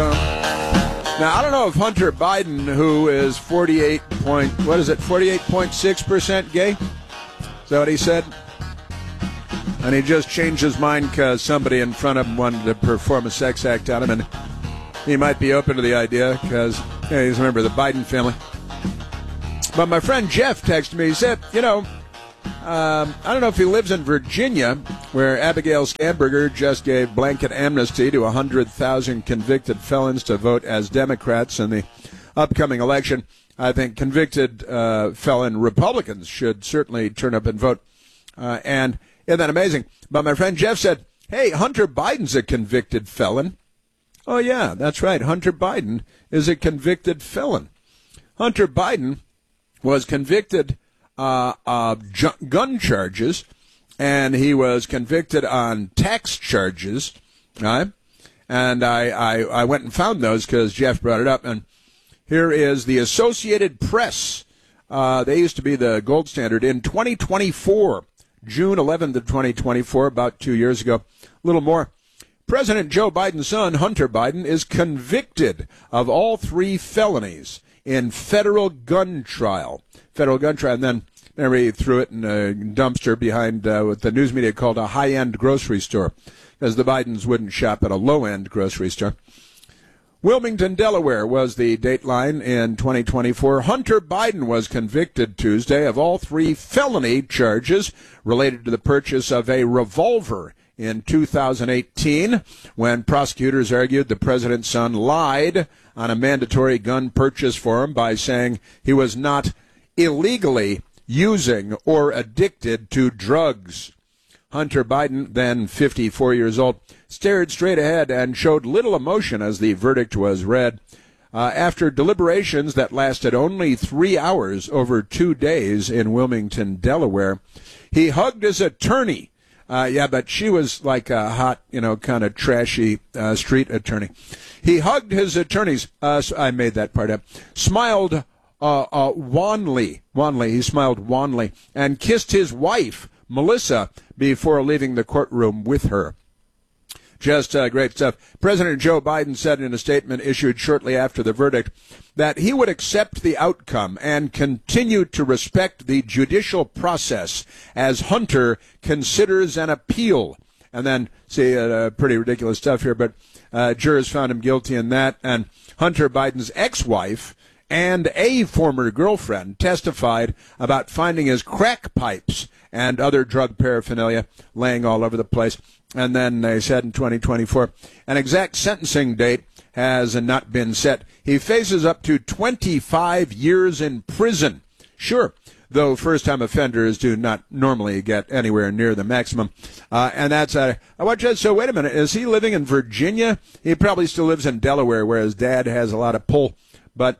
Now, I don't know if Hunter Biden, who is 48.6% gay? Is that what he said? And he just changed his mind because somebody in front of him wanted to perform a sex act on him, and he might be open to the idea because he's a member of the Biden family. But my friend Jeff texted me. He said, I don't know if he lives in Virginia, where Abigail Schamberger just gave blanket amnesty to 100,000 convicted felons to vote as Democrats in the upcoming election. I think convicted felon Republicans should certainly turn up and vote. And isn't that amazing? But my friend Jeff said, hey, Hunter Biden's a convicted felon. Oh, yeah, that's right. Hunter Biden is a convicted felon. Hunter Biden was convicted of gun charges, and he was convicted on tax charges, right? And I went and found those because Jeff brought it up. And here is the Associated Press. They used to be the gold standard. In 2024, June 11th of 2024, about 2 years ago, a little more, President Joe Biden's son, Hunter Biden, is convicted of all 3 felonies in federal gun trial. And then he threw it in a dumpster behind what the news media called a high-end grocery store, because the Bidens wouldn't shop at a low-end grocery store. Wilmington, Delaware was the dateline in 2024. Hunter Biden was convicted Tuesday of all 3 felony charges related to the purchase of a revolver in 2018, when prosecutors argued the president's son lied on a mandatory gun purchase form by saying he was not illegally using or addicted to drugs. Hunter Biden, then 54 years old, stared straight ahead and showed little emotion as the verdict was read. After deliberations that lasted only 3 hours over 2 days in Wilmington, Delaware, he hugged his attorney. But she was like a hot, kind of trashy street attorney. He hugged his attorneys. I made that part up. Smiled wanly. He smiled wanly and kissed his wife, Melissa, before leaving the courtroom with her. Just great stuff. President Joe Biden said in a statement issued shortly after the verdict that he would accept the outcome and continue to respect the judicial process as Hunter considers an appeal. And then, see, pretty ridiculous stuff here, but jurors found him guilty in that. And Hunter Biden's ex-wife and a former girlfriend testified about finding his crack pipes and other drug paraphernalia laying all over the place. And then they said in 2024, an exact sentencing date has not been set. He faces up to 25 years in prison. Sure, though first-time offenders do not normally get anywhere near the maximum. And that's I watch that. So wait a minute, is he living in Virginia? He probably still lives in Delaware, where his dad has a lot of pull. But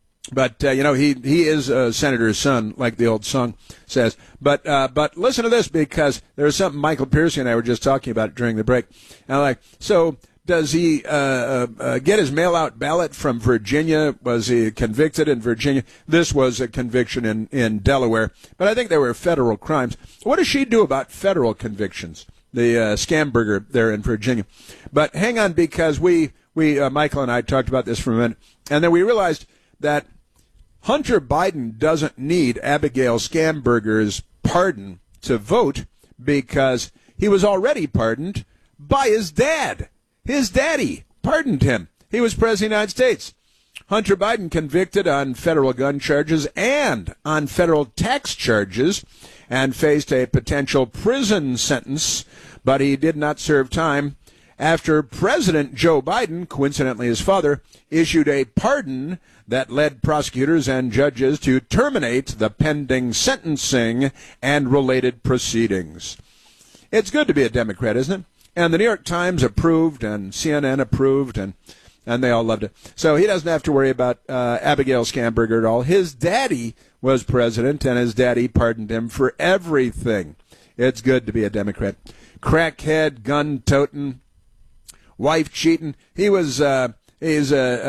he is a senator's son, like the old song says. But listen to this, because there's something Michael Piercy and I were just talking about during the break. And I'm like, so does he get his mail-out ballot from Virginia? Was he convicted in Virginia? This was a conviction in Delaware. But I think they were federal crimes. What does she do about federal convictions? The Schamberger there in Virginia. But hang on, because we Michael and I talked about this for a minute, and then we realized that Hunter Biden doesn't need Abigail Schamberger's pardon to vote, because he was already pardoned by his dad. His daddy pardoned him. He was president of the United States. Hunter Biden convicted on federal gun charges and on federal tax charges and faced a potential prison sentence, but he did not serve time after President Joe Biden, coincidentally his father, issued a pardon that led prosecutors and judges to terminate the pending sentencing and related proceedings. It's good to be a Democrat, isn't it? And the New York Times approved, and CNN approved, and they all loved it. So he doesn't have to worry about Abigail Schamberger at all. His daddy was president, and his daddy pardoned him for everything. It's good to be a Democrat. Crackhead, gun-toting, wife cheating. He was, what's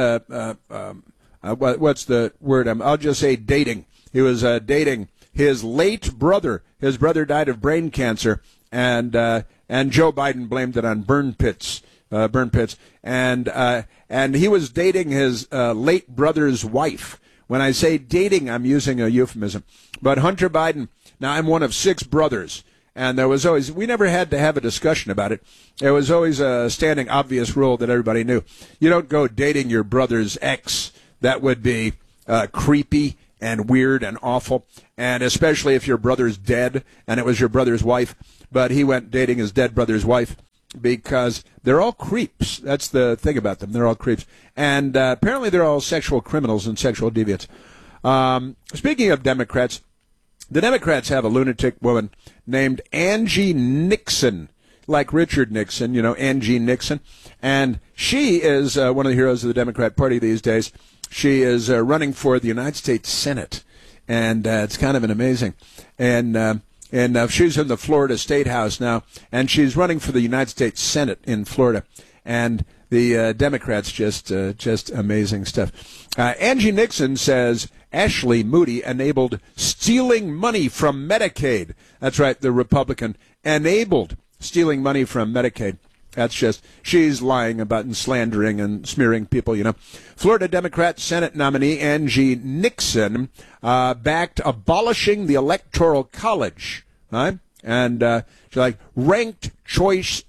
the word? I'll just say dating. He was dating his late brother. His brother died of brain cancer, and Joe Biden blamed it on burn pits. burn pits, and he was dating his late brother's wife. When I say dating, I'm using a euphemism. But Hunter Biden, now I'm one of 6 brothers, and we never had to have a discussion about it. There was always a standing obvious rule that everybody knew. You don't go dating your brother's ex. That would be creepy and weird and awful, and especially if your brother's dead and it was your brother's wife. But he went dating his dead brother's wife because they're all creeps. That's the thing about them. They're all creeps. And apparently they're all sexual criminals and sexual deviants. Speaking of Democrats, the Democrats have a lunatic woman named Angie Nixon, like Richard Nixon, Angie Nixon. And she is one of the heroes of the Democrat Party these days. She is running for the United States Senate, and it's kind of an amazing. And she's in the Florida State House now, and she's running for the United States Senate in Florida. And the Democrats just amazing stuff. Angie Nixon says Ashley Moody enabled stealing money from Medicaid. That's right, the Republican enabled stealing money from Medicaid. That's just, she's lying about and slandering and smearing people, Florida Democrat Senate nominee Angie Nixon backed abolishing the Electoral College, right? And she's like ranked choice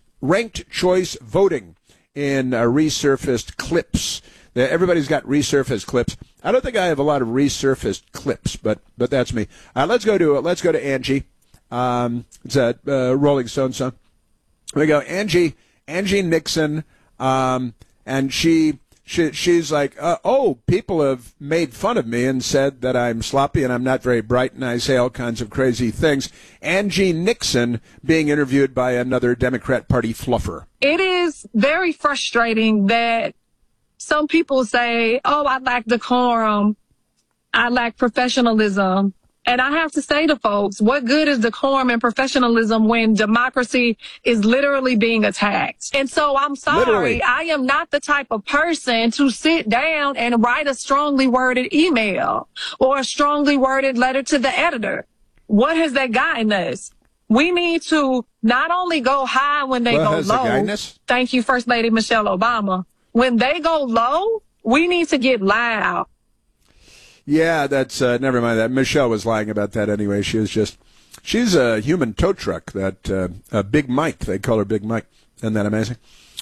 voting in resurfaced clips. Everybody's got resurfaced clips. I don't think I have a lot of resurfaced clips, but that's me. Let's go to Angie. It's a Rolling Stone song. Here we go, Angie Nixon, and she's like, people have made fun of me and said that I'm sloppy and I'm not very bright and I say all kinds of crazy things. Angie Nixon being interviewed by another Democrat Party fluffer. It is very frustrating that some people say, I lack decorum, I lack professionalism. And I have to say to folks, what good is decorum and professionalism when democracy is literally being attacked? And so I'm sorry, literally. I am not the type of person to sit down and write a strongly worded email or a strongly worded letter to the editor. What has that gotten us? We need to not only go high when they go low. Thank you, First Lady Michelle Obama. When they go low, we need to get loud. Yeah, that's, never mind that. Michelle was lying about that anyway. She's a human tow truck, that, Big Mike. They call her Big Mike. Isn't that amazing?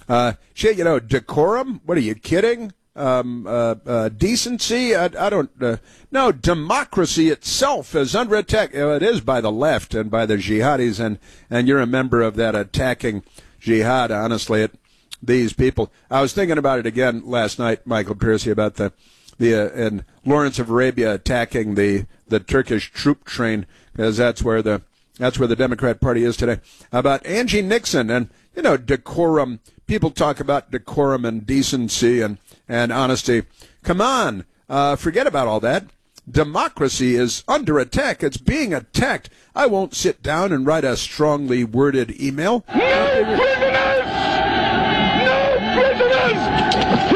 Decorum? What are you kidding? Decency? I don't, no, democracy itself is under attack. It is by the left and by the jihadis, and you're a member of that attacking jihad, honestly, these people. I was thinking about it again last night, Michael Piercy, about and Lawrence of Arabia attacking the Turkish troop train, because that's where the Democrat Party is today. About Angie Nixon and decorum. People talk about decorum and decency and honesty. Come on, forget about all that. Democracy is under attack. It's being attacked. I won't sit down and write a strongly worded email. No prisoners! No prisoners!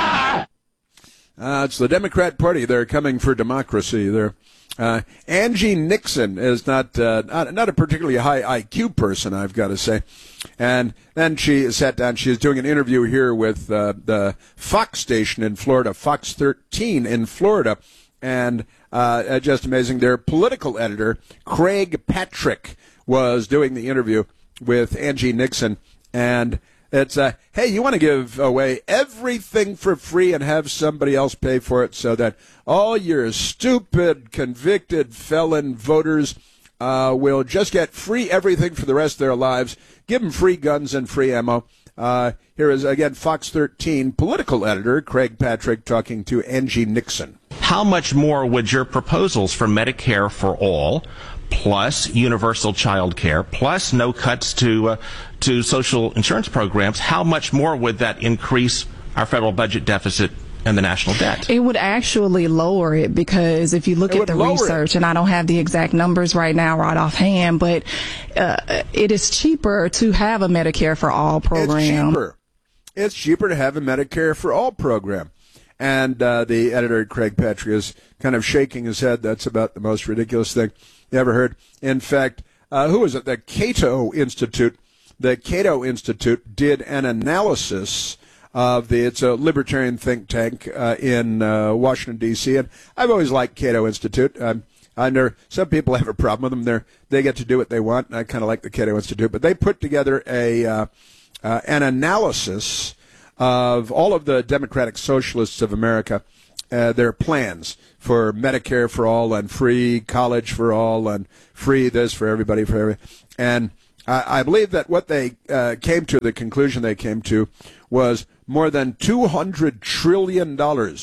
It's the Democrat Party. They're coming for democracy. Angie Nixon is not a particularly high IQ person, I've got to say. And then she sat down. She was doing an interview here with the Fox station in Florida, Fox 13 in Florida. And just amazing. Their political editor, Craig Patrick, was doing the interview with Angie Nixon. And it's, hey, you want to give away everything for free and have somebody else pay for it so that all your stupid, convicted felon voters will just get free everything for the rest of their lives. Give them free guns and free ammo. Here is, again, Fox 13 political editor Craig Patrick talking to Angie Nixon. How much more would your proposals for Medicare for all, plus universal child care, plus no cuts to social insurance programs, how much more would that increase our federal budget deficit and the national debt? It would actually lower it, because if you look at the research, and I don't have the exact numbers right now right offhand, but it is cheaper to have a Medicare for all program. It's cheaper to have a Medicare for all program. And the editor, Craig Patrick, is kind of shaking his head. That's about the most ridiculous thing you ever heard. In fact, who was it? The Cato Institute, the Cato Institute did an analysis of it's a libertarian think tank in Washington, D.C., and I've always liked Cato Institute. I know some people have a problem with them. They get to do what they want, and I kind of like the Cato Institute. But they put together an analysis of all of the Democratic Socialists of America, their plans for Medicare for all and free college for all and free this for everybody, for everybody. And I believe that what they came to, the conclusion they came to, was more than $200 trillion.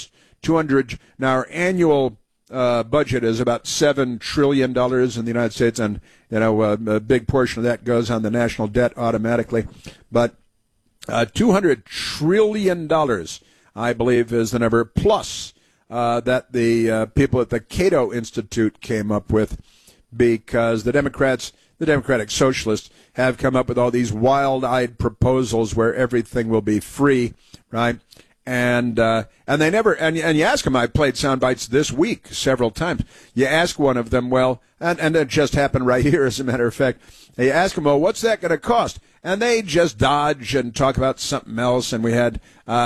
Now, our annual budget is about $7 trillion in the United States, and a big portion of that goes on the national debt automatically. But $200 trillion, I believe, is the number, plus that the people at the Cato Institute came up with, because the Democratic Socialists have come up with all these wild-eyed proposals where everything will be free, right? And they never, and you ask them, I played sound bites this week several times. You ask one of them, well, and it just happened right here, as a matter of fact. You ask them, well, what's that going to cost? And they just dodge and talk about something else. And we had,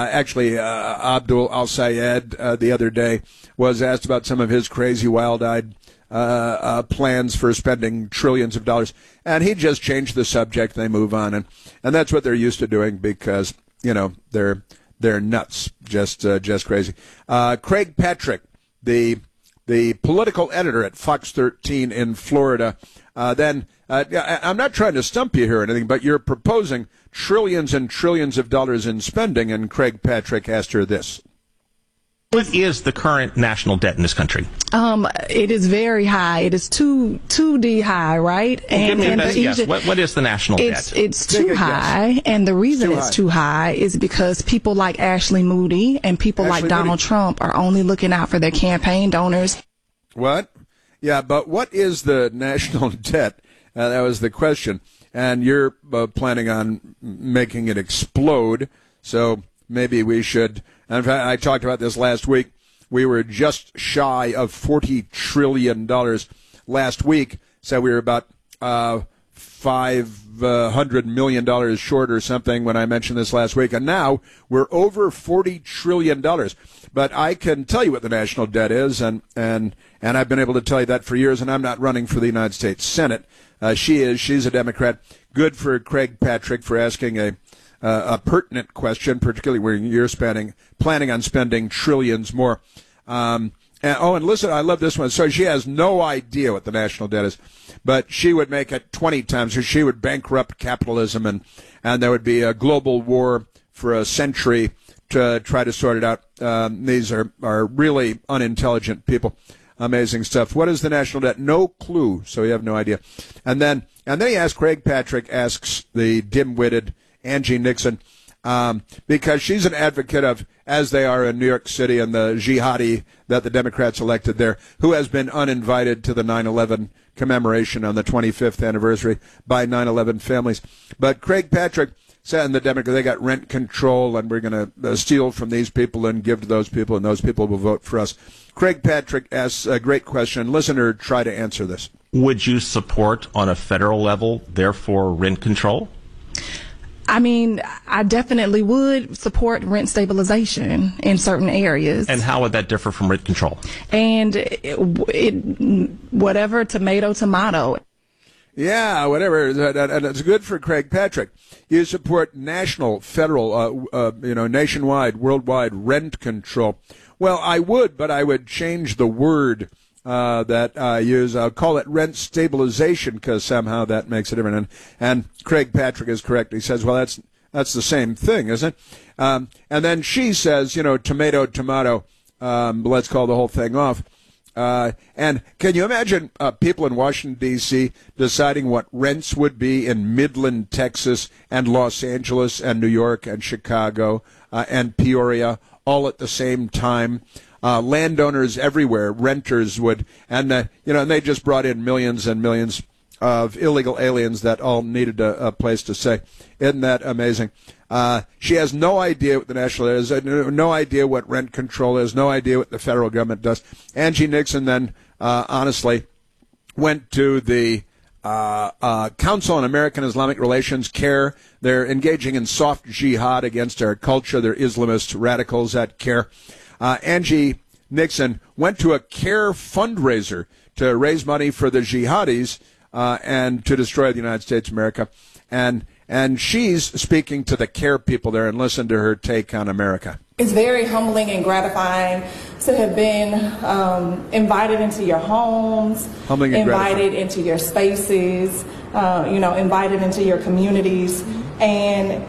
Abdul Al-Sayed the other day was asked about some of his crazy, wild-eyed plans for spending trillions of dollars. And he just changed the subject. They move on. And that's what they're used to doing because, they're nuts, just crazy. Craig Patrick, the political editor at Fox 13 in Florida. I'm not trying to stump you here or anything, but you're proposing trillions and trillions of dollars in spending, and Craig Patrick asked her this. What is the current national debt in this country? It is very high. It is 2D high, right? Give me a best guess. What is the national debt? It's too high, and the reason it's too high is because people like Ashley Moody and people like Donald Trump are only looking out for their campaign donors. What? Yeah, but what is the national debt? That was the question. And you're planning on making it explode, so maybe we should. In fact, I talked about this last week. We were just shy of $40 trillion last week, so we were about $500 million short or something when I mentioned this last week, and now we're over $40 trillion. But I can tell you what the national debt is, and I've been able to tell you that for years, and I'm not running for the United States Senate. She's a Democrat. Good for Craig Patrick for asking a pertinent question, particularly when you're planning on spending trillions more. And listen, I love this one. So she has no idea what the national debt is, but she would make it 20 times. So she would bankrupt capitalism, and there would be a global war for a century to try to sort it out. These are really unintelligent people. Amazing stuff. What is the national debt? No clue. So you have no idea. And then he asks, Craig Patrick asks the dim-witted Angie Nixon, because she's an advocate of, as they are in New York City and the jihadi that the Democrats elected there, who has been uninvited to the 9/11 commemoration on the 25th anniversary by 9/11 families. But Craig Patrick said, and the Democrats, they got rent control, and we're going to steal from these people and give to those people, and those people will vote for us. Craig Patrick asks a great question. Listener, try to answer this. Would you support on a federal level, therefore, rent control? I mean, I definitely would support rent stabilization in certain areas. And how would that differ from rent control? And whatever, tomato. Yeah, whatever. And it's good for Craig Patrick. You support national, federal, nationwide, worldwide rent control. Well, I would, but I would change the word that I use. I'll call it rent stabilization because somehow that makes it different. And Craig Patrick is correct. He says, well, that's the same thing, isn't it? And then she says, tomato, let's call the whole thing off. And can you imagine people in Washington, D.C. deciding what rents would be in Midland, Texas, and Los Angeles, and New York, and Chicago, and Peoria, all at the same time? Landowners everywhere, renters would, and they just brought in millions and millions of illegal aliens that all needed a place to stay. Isn't that amazing? She has no idea what the national is, no idea what rent control is, no idea what the federal government does. Angie Nixon then, honestly, went to the Council on American Islamic Relations, CARE. They're engaging in soft jihad against our culture. They're Islamist radicals at CARE. Angie Nixon went to a CARE fundraiser to raise money for the jihadis and to destroy the United States of America. And she's speaking to the CARE people there, and listen to her take on America. It's very humbling and gratifying to have been invited into your homes, invited into your spaces, invited into your communities. And